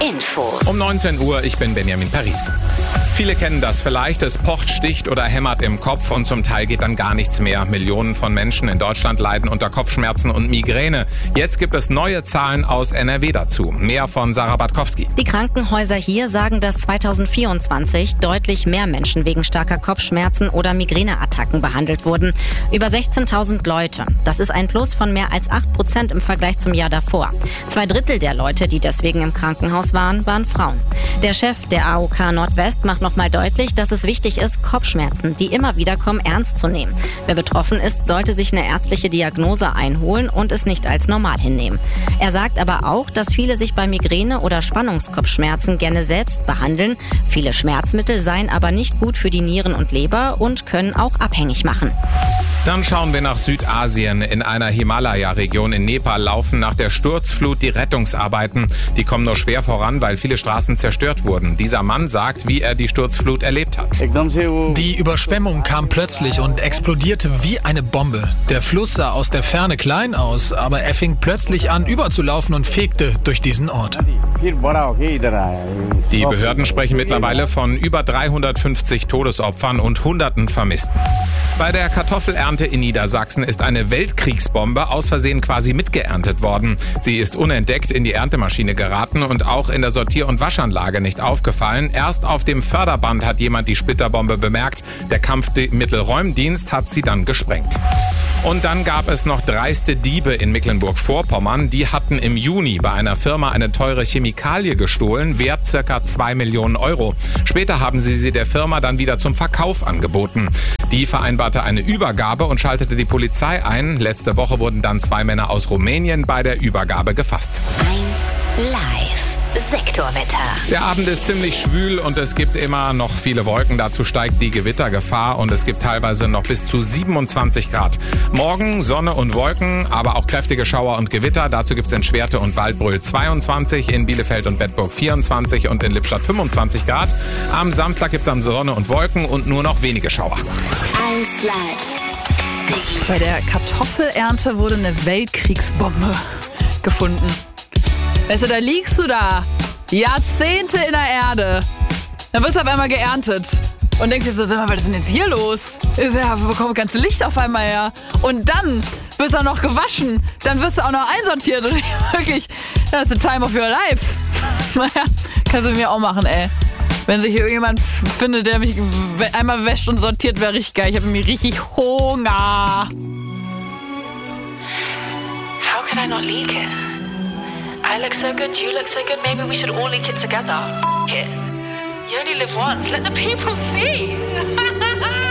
Info. Um 19 Uhr, ich bin Benjamin Paris. Viele kennen das vielleicht, es pocht, sticht oder hämmert im Kopf und zum Teil geht dann gar nichts mehr. Millionen von Menschen in Deutschland leiden unter Kopfschmerzen und Migräne. Jetzt gibt es neue Zahlen aus NRW dazu. Mehr von Sarah Bartkowski. Die Krankenhäuser hier sagen, dass 2024 deutlich mehr Menschen wegen starker Kopfschmerzen oder Migräneattacken behandelt wurden. Über 16.000 Leute. Das ist ein Plus von mehr als 8% im Vergleich zum Jahr davor. 2/3 der Leute, die deswegen im Krankenhaus waren Frauen. Der Chef der AOK Nordwest macht nochmal deutlich, dass es wichtig ist, Kopfschmerzen, die immer wieder kommen, ernst zu nehmen. Wer betroffen ist, sollte sich eine ärztliche Diagnose einholen und es nicht als normal hinnehmen. Er sagt aber auch, dass viele sich bei Migräne oder Spannungskopfschmerzen gerne selbst behandeln. Viele Schmerzmittel seien aber nicht gut für die Nieren und Leber und können auch abhängig machen. Dann schauen wir nach Südasien. In einer Himalaya-Region in Nepal laufen nach der Sturzflut die Rettungsarbeiten. Die kommen nur schwer voran, weil viele Straßen zerstört wurden. Dieser Mann sagt, wie er die Sturzflut erlebt hat. Die Überschwemmung kam plötzlich und explodierte wie eine Bombe. Der Fluss sah aus der Ferne klein aus, aber er fing plötzlich an überzulaufen und fegte durch diesen Ort. Die Behörden sprechen mittlerweile von über 350 Todesopfern und Hunderten Vermissten. Bei der Kartoffelernte in Niedersachsen ist eine Weltkriegsbombe aus Versehen quasi mitgeerntet worden. Sie ist unentdeckt in die Erntemaschine geraten und auch in der Sortier- und Waschanlage nicht aufgefallen. Erst auf dem Förderband hat jemand die Splitterbombe bemerkt. Der Kampfmittelräumdienst hat sie dann gesprengt. Und dann gab es noch dreiste Diebe in Mecklenburg-Vorpommern. Die hatten im Juni bei einer Firma eine teure Chemikalie gestohlen, wert ca. 2 Millionen Euro. Später haben sie der Firma dann wieder zum Verkauf angeboten. Die vereinbarte eine Übergabe und schaltete die Polizei ein. Letzte Woche wurden dann 2 Männer aus Rumänien bei der Übergabe gefasst. 1 Live. Sektorwetter. Der Abend ist ziemlich schwül und es gibt immer noch viele Wolken. Dazu steigt die Gewittergefahr und es gibt teilweise noch bis zu 27 Grad. Morgen Sonne und Wolken, aber auch kräftige Schauer und Gewitter. Dazu gibt es in Schwerte und Waldbröl 22, in Bielefeld und Bedburg 24 und in Lippstadt 25 Grad. Am Samstag gibt es dann Sonne und Wolken und nur noch wenige Schauer. 1 Live. Bei der Kartoffelernte wurde eine Weltkriegsbombe gefunden. Weißt du, da liegst du da, Jahrzehnte in der Erde, dann wirst du auf einmal geerntet und denkst dir so, sag mal, was ist denn jetzt hier los? Ja, wo kommt ganz Licht auf einmal her? Und dann wirst du auch noch gewaschen, dann wirst du auch noch einsortiert und wirklich, das ist the time of your life. Naja, kannst du mir auch machen, ey. Wenn sich hier irgendjemand findet, der mich einmal wäscht und sortiert, wäre richtig geil. Ich habe nämlich richtig Hunger. How could I not leak it? I look so good, you look so good, maybe we should all leak it together. F*** it. You only live once, let the people see.